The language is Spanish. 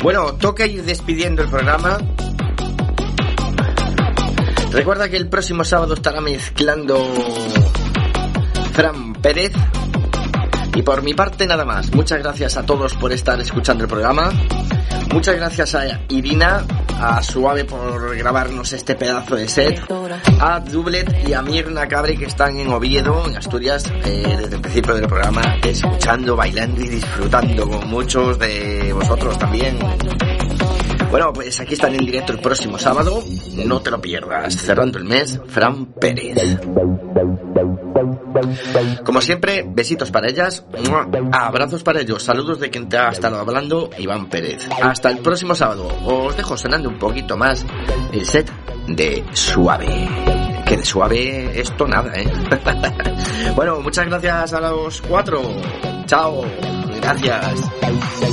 Bueno, toca ir despidiendo el programa. Recuerda que el próximo sábado estará mezclando Fran Pérez. Y por mi parte nada más. Muchas gracias a todos por estar escuchando el programa. Muchas gracias a Irina, a Suave por grabarnos este pedazo de set, a Dublet y a Mirna Cabri, que están en Oviedo, en Asturias, desde el principio del programa, escuchando, bailando y disfrutando con muchos de vosotros también. Bueno, pues aquí están en directo el próximo sábado, no te lo pierdas. Cerrando el mes, Fran Pérez. Como siempre, besitos para ellas, abrazos para ellos, saludos de quien te ha estado hablando, Iván Pérez. Hasta el próximo sábado. Os dejo sonando un poquito más el set de Suave. Que de suave esto nada, Bueno, muchas gracias a los 4. Chao. Gracias.